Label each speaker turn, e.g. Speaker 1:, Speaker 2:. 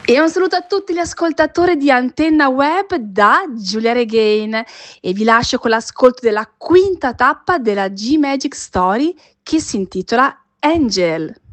Speaker 1: E un saluto a tutti gli ascoltatori di Antenna Web da Giulia Regain e vi lascio con l'ascolto della quinta tappa della G-Magic Story che si intitola Angel.